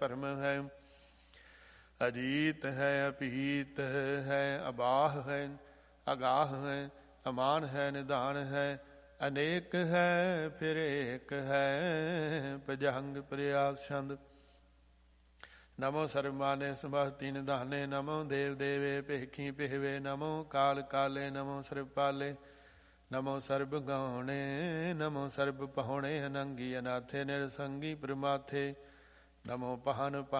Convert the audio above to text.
ਭਰਮ ਹੈ। ਅਜੀਤ ਹੈ ਅਪੀਤ ਹੈ, ਅਬਾਹ ਹੈ ਅਗਾਹ ਹੈ, ਅਮਾਨ ਹੈ ਨਿਧਾਨ ਹੈ, ਅਨੇਕ ਹੈ ਫਿਰ ਏਕ ਹੈ, ਭੁਜੰਗ ਪ੍ਰਿਆਸ ਛੰਦ। ਨਮੋ ਸਰਬਮਾਨੇ ਸਮਹਤੀ ਨਿਧਾਨੇ, ਨਮੋ ਦੇਵ ਦੇਵੇ ਭੇਖੀ ਪਹਿਵੇ, ਨਮੋ ਕਾਲ ਕਾਲੇ, ਨਮੋ ਸਰਬ ਪਾਲੇ, ਨਮੋ ਸਰਬ ਗਾਉਣੇ, ਨਮੋ ਸਰਬ ਪਹੁਣੇ, ਅਨੰਗੀ ਅਨਾਥੇ ਨਿਰਸੰਗੀ ਪ੍ਰਮਾਥੇ, ਨਮੋ ਪਹਨ